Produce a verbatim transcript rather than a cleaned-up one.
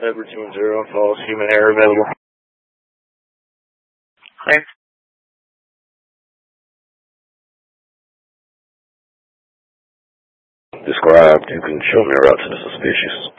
Edward two one zero on false, human error available. Clear. Described, you can show me a route to the suspicious.